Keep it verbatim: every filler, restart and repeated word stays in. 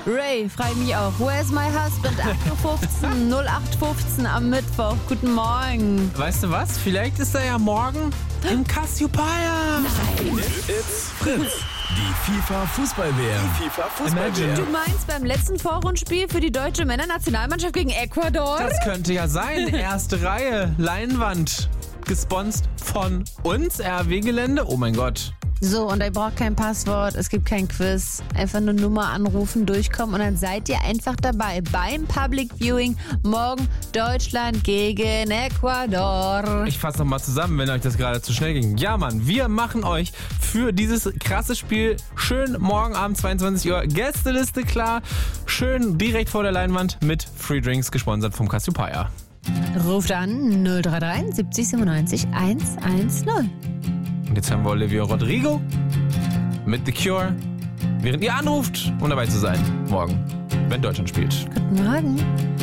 Ray, frei mich auch. Where's my husband? acht Uhr fünfzehn, null acht fünfzehn am Mittwoch. Guten Morgen. Weißt du was? Vielleicht ist er ja morgen im Cassiopeia. It's Fritz. Die FIFA-Fußball-W M. Die FIFA-Fußball-W M. Imagine. Du meinst beim letzten Vorrundspiel für die deutsche Männernationalmannschaft gegen Ecuador? Das könnte ja sein. Erste Reihe, Leinwand. Gesponsert von uns, R W Gelände. Oh mein Gott. So, und ihr braucht kein Passwort, es gibt kein Quiz. Einfach nur Nummer anrufen, durchkommen und dann seid ihr einfach dabei beim Public Viewing morgen Deutschland gegen Ecuador. Ich fasse nochmal zusammen, wenn euch das gerade zu schnell ging. Ja, Mann, wir machen euch für dieses krasse Spiel schön morgen Abend zweiundzwanzig Uhr Gästeliste klar. Schön direkt vor der Leinwand mit Free Drinks, gesponsert vom Cassiopeia. Ruft an null drei drei siebzig siebenundneunzig hundertzehn. Und jetzt haben wir Olivia Rodrigo mit The Cure, während ihr anruft, um dabei zu sein morgen, wenn Deutschland spielt. Guten Morgen.